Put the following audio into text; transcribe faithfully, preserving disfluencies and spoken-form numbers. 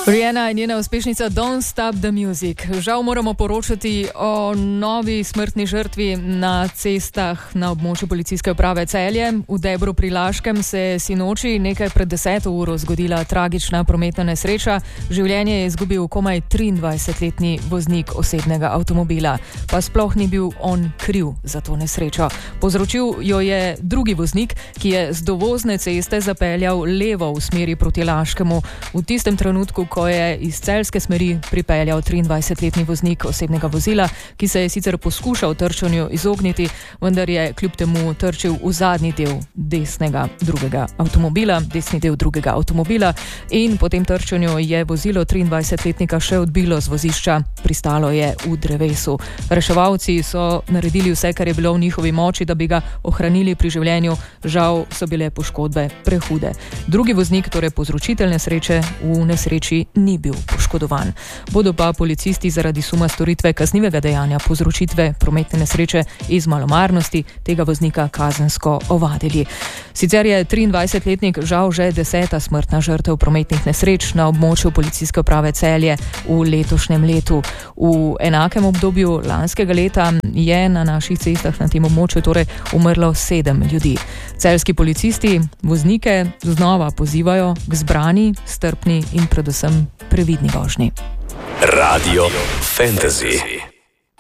Rihanna in njena uspešnica Don't Stop the Music. Žal moramo poročati o novi smrtni žrtvi na cestah na območju policijske uprave Celje. V Debru pri Laškem se je sinoči nekaj pred deseto uro zgodila tragična prometna nesreča. Življenje je izgubil komaj triindvajsetletni voznik osebnega avtomobila, pa sploh ni bil on kriv za to nesrečo. Povzročil jo je drugi voznik, ki je z dovozne ceste zapeljal levo v smeri proti Laškemu. V tistem trenutku, ko je iz celjske smeri pripeljal triindvajsetletni voznik osebnega vozila, ki se je sicer poskušal trčenju izogniti, vendar je kljub temu trčil v zadnji del desnega drugega avtomobila, desni del drugega avtomobila in po tem trčenju je vozilo triindvajsetletnika še odbilo z vozišča, pristalo je v drevesu. Reševalci so naredili vse, kar je bilo v njihovi moči, da bi ga ohranili pri življenju, žal so bile poškodbe prehude. Drugi voznik, torej povzročitelj nesreče, v nesreči ni bil poškodovan. Bodo pa policisti zaradi suma storitve kaznivega dejanja povzročitve prometne nesreče iz malomarnosti tega voznika kazensko ovadili. Sicer je triindvajsetletnik žal že deseta smrtna žrtev prometnih nesreč na območju policijske uprave Celje v letošnjem letu. V enakem obdobju lanskega leta je na naših cestah na tem območju torej umrlo sedem ljudi. Celjski policisti voznike znova pozivajo k zbrani, strpni in predvsem previdni vožnji. Radio Fantasy.